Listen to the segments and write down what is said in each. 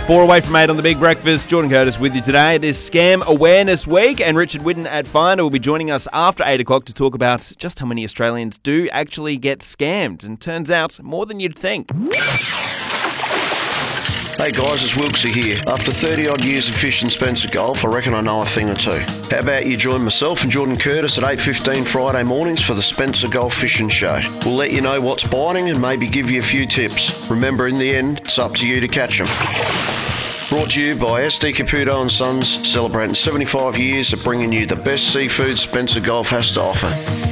4 away from 8 on the Big Breakfast. Jordan Curtis with you today. It is Scam Awareness Week, and Richard Whitten at Finder will be joining us after 8 o'clock to talk about just how many Australians do actually get scammed. And turns out, more than you'd think. Hey guys, it's Wilksy here. After 30 odd years of fishing Spencer Gulf, I reckon I know a thing or two. How about you join myself and Jordan Curtis at 8:15 Friday mornings for the Spencer Gulf Fishing Show. We'll let you know what's biting and maybe give you a few tips. Remember, in the end, it's up to you to catch them. Brought to you by SD Caputo and Sons, celebrating 75 years of bringing you the best seafood Spencer Gulf has to offer.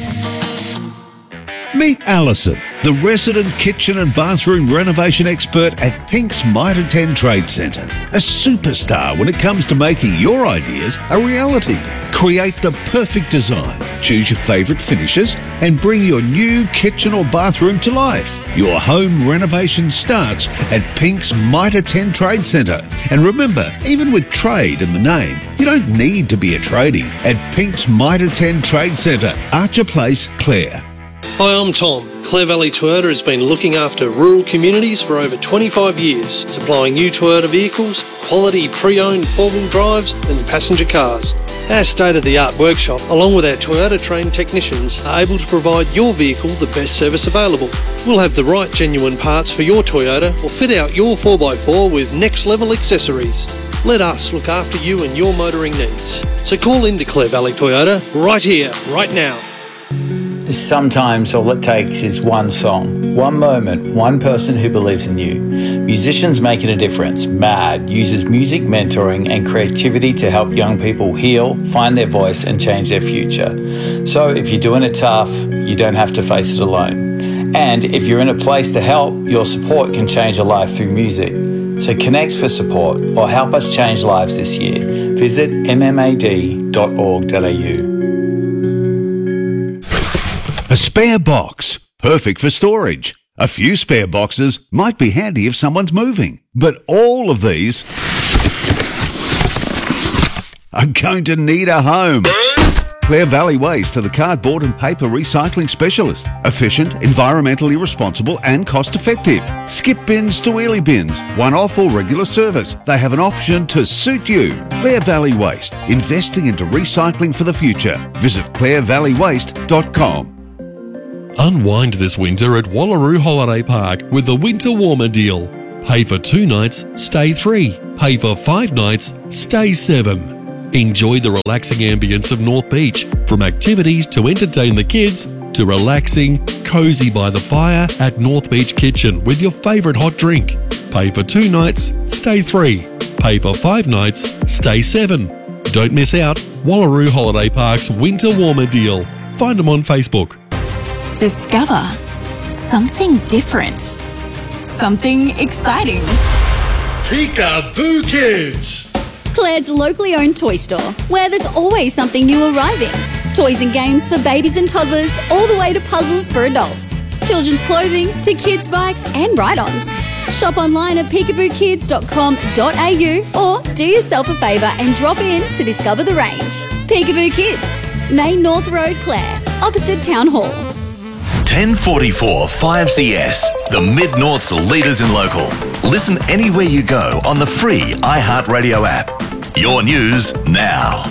Meet Alison, the resident kitchen and bathroom renovation expert at Pink's Mitre 10 Trade Centre. A superstar when it comes to making your ideas a reality. Create the perfect design, choose your favourite finishes, and bring your new kitchen or bathroom to life. Your home renovation starts at Pink's Mitre 10 Trade Centre. And remember, even with trade in the name, you don't need to be a tradie at Pink's Mitre 10 Trade Centre, Archer Place, Clare. Hi, I'm Tom. Clare Valley Toyota has been looking after rural communities for over 25 years, supplying new Toyota vehicles, quality pre-owned four-wheel drives and passenger cars. Our state-of-the-art workshop, along with our Toyota trained technicians, are able to provide your vehicle the best service available. We'll have the right genuine parts for your Toyota or fit out your 4x4 with next-level accessories. Let us look after you and your motoring needs. So call into Clare Valley Toyota right here, right now. Sometimes all it takes is one song, one moment, one person who believes in you. Musicians Making a Difference, MAD, uses music mentoring and creativity to help young people heal, find their voice and change their future. So if you're doing it tough, you don't have to face it alone. And if you're in a place to help, your support can change a life through music. So connect for support or help us change lives this year. Visit mmad.org.au. A spare box, perfect for storage. A few spare boxes might be handy if someone's moving, but all of these are going to need a home. Clare Valley Waste are the cardboard and paper recycling specialist. Efficient, environmentally responsible and cost-effective. Skip bins to wheelie bins, one-off or regular service. They have an option to suit you. Clare Valley Waste, investing into recycling for the future. Visit clarevalleywaste.com. Unwind this winter at Wallaroo Holiday Park with the Winter Warmer deal. Pay for 2 nights, stay 3. Pay for 5 nights, stay 7. Enjoy the relaxing ambience of North Beach, from activities to entertain the kids to relaxing, cosy by the fire at North Beach Kitchen with your favourite hot drink. Pay for 2 nights, stay 3. Pay for 5 nights, stay 7. Don't miss out. Wallaroo Holiday Park's Winter Warmer deal. Find them on Facebook. Discover something different, something exciting. Peekaboo Kids! Claire's locally owned toy store, where there's always something new arriving. Toys and games for babies and toddlers, all the way to puzzles for adults. Children's clothing to kids' bikes and ride-ons. Shop online at peekabookids.com.au or do yourself a favour and drop in to discover the range. Peekaboo Kids, Main North Road, Clare, opposite Town Hall. 1044 5CS, the Mid-North's leaders in local. Listen anywhere you go on the free iHeartRadio app. Your news now.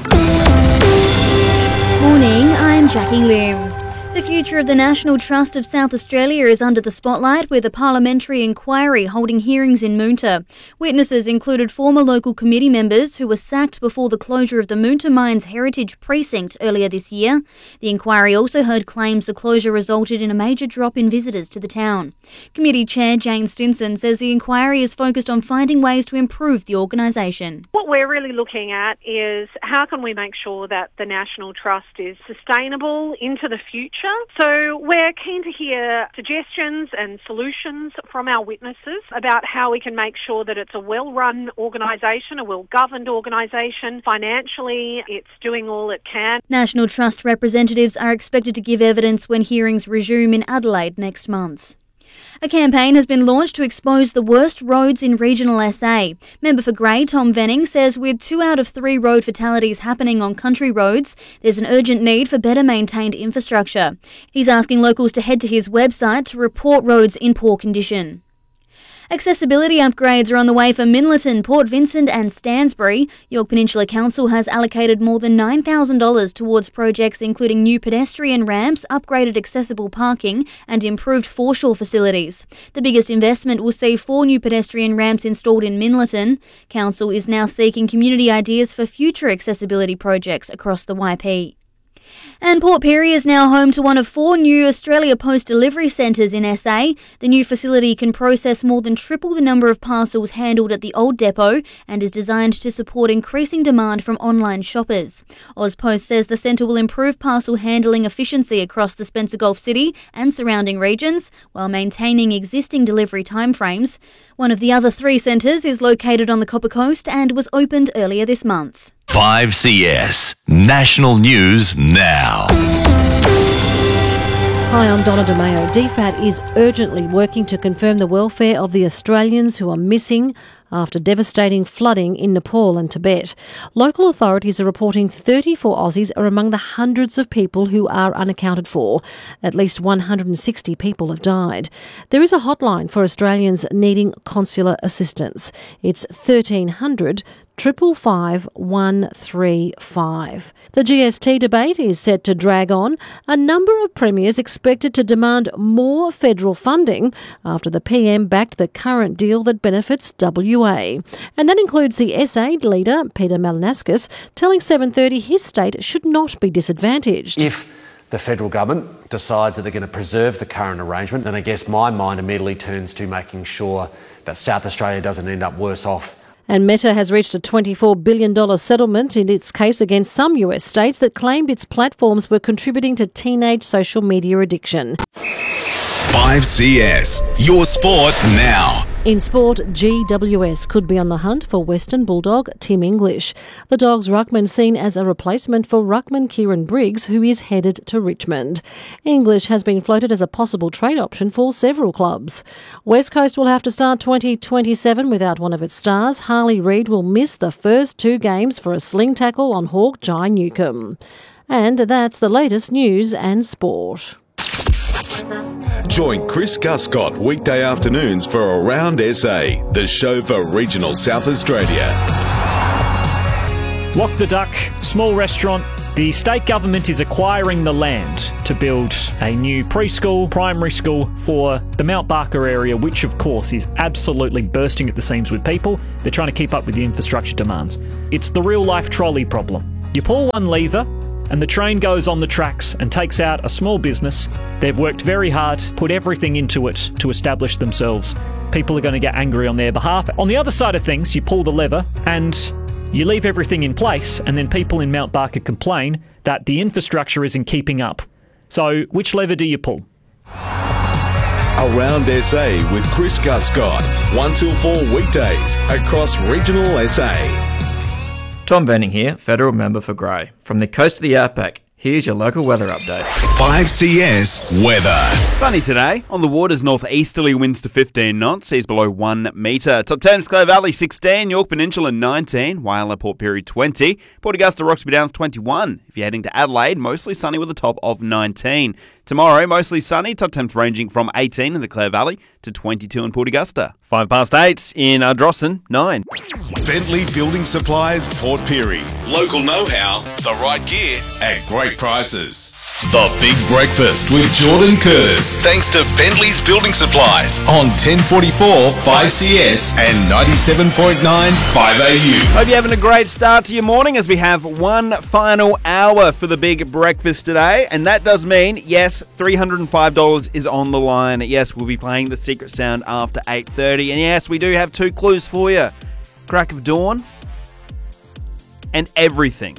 Morning, I'm Jackie Lim. The future of the National Trust of South Australia is under the spotlight with a parliamentary inquiry holding hearings in Moonta. Witnesses included former local committee members who were sacked before the closure of the Moonta Mines Heritage Precinct earlier this year. The inquiry also heard claims the closure resulted in a major drop in visitors to the town. Committee Chair Jane Stinson says the inquiry is focused on finding ways to improve the organisation. What we're really looking at is how can we make sure that the National Trust is sustainable into the future. So we're keen to hear suggestions and solutions from our witnesses about how we can make sure that it's a well-run organisation, a well-governed organisation. Financially, it's doing all it can. National Trust representatives are expected to give evidence when hearings resume in Adelaide next month. A campaign has been launched to expose the worst roads in regional SA. Member for Grey, Tom Venning, says with 2 out of 3 road fatalities happening on country roads, there's an urgent need for better maintained infrastructure. He's asking locals to head to his website to report roads in poor condition. Accessibility upgrades are on the way for Minlaton, Port Vincent and Stansbury. Yorke Peninsula Council has allocated more than $9,000 towards projects including new pedestrian ramps, upgraded accessible parking and improved foreshore facilities. The biggest investment will see 4 new pedestrian ramps installed in Minlaton. Council is now seeking community ideas for future accessibility projects across the YP. And Port Pirie is now home to one of 4 new Australia Post delivery centres in SA. The new facility can process more than triple the number of parcels handled at the old depot and is designed to support increasing demand from online shoppers. AusPost says the centre will improve parcel handling efficiency across the Spencer Gulf City and surrounding regions while maintaining existing delivery timeframes. One of the other 3 centres is located on the Copper Coast and was opened earlier this month. 5CS National News Now. Hi, I'm Donna DeMayo. DFAT is urgently working to confirm the welfare of the Australians who are missing after devastating flooding in Nepal and Tibet. Local authorities are reporting 34 Aussies are among the hundreds of people who are unaccounted for. At least 160 people have died. There is a hotline for Australians needing consular assistance. It's 1300 555 135. The GST debate is set to drag on. A number of premiers expected to demand more federal funding after the PM backed the current deal that benefits WA. And that includes the SA leader, Peter Malinauskas, telling 730 his state should not be disadvantaged. If the federal government decides that they're going to preserve the current arrangement, then I guess my mind immediately turns to making sure that South Australia doesn't end up worse off. And Meta has reached a $24 billion settlement in its case against some US states that claimed its platforms were contributing to teenage social media addiction. 5CS, your sport now. In sport, GWS could be on the hunt for Western Bulldog Tim English. The Dogs ruckman seen as a replacement for ruckman Kieran Briggs, who is headed to Richmond. English has been floated as a possible trade option for several clubs. West Coast will have to start 2027 without one of its stars. Harley Reid will miss the first 2 games for a sling tackle on Hawk Jai Newcombe. And that's the latest news and sport. Join Chris Guscott weekday afternoons for Around SA, the show for regional South Australia. Lock the Duck, small restaurant. The state government is acquiring the land to build a new preschool, primary school for the Mount Barker area, which of course is absolutely bursting at the seams with people. They're trying to keep up with the infrastructure demands. It's the real life trolley problem. You pull one lever and the train goes on the tracks and takes out a small business. They've worked very hard, put everything into it to establish themselves. People are going to get angry on their behalf. On the other side of things, you pull the lever and you leave everything in place, and then people in Mount Barker complain that the infrastructure isn't keeping up. So which lever do you pull? Around SA with Chris Guscott, 1 till 4 weekdays across regional SA. Tom Benning here, Federal Member for Grey. From the coast of the outback, here's your local weather update. 5CS Weather. Sunny today. On the waters, northeasterly winds to 15 knots, seas below 1 metre. Top 10, Clare Valley 16, Yorke Peninsula 19, Whyalla, Port Pirie 20, Port Augusta, Roxby Downs 21. If you're heading to Adelaide, mostly sunny with a top of 19. Tomorrow, mostly sunny, top temps ranging from 18 in the Clare Valley to 22 in Port Augusta. 5 past 8 in Ardrossan, 9. Bentley Building Supplies, Port Pirie. Local know-how, the right gear at great prices. The Big Breakfast with Jordan Curtis. Thanks to Bentley's Building Supplies on 1044 5CS and 97.9 5AU. Hope you're having a great start to your morning as we have one final hour for the Big Breakfast today. And that does mean, yes, $305 is on the line. Yes, we'll be playing the secret sound after 8:30. And yes, we do have 2 clues for you. Crack of dawn and everything.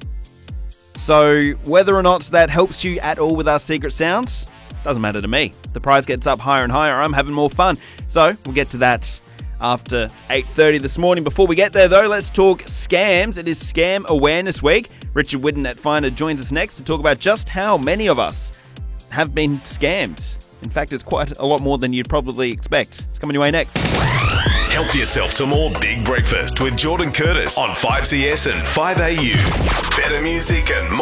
So whether or not that helps you at all with our secret sounds, doesn't matter to me. The prize gets up higher and higher. I'm having more fun. So we'll get to that after 8:30 this morning. Before we get there, though, let's talk scams. It is Scam Awareness Week. Richard Whidden at Finder joins us next to talk about just how many of us have been scammed. In fact, it's quite a lot more than you'd probably expect. It's coming your way next. Help yourself to more Big Breakfast with Jordan Curtis on 5CS and 5AU. Better music and more.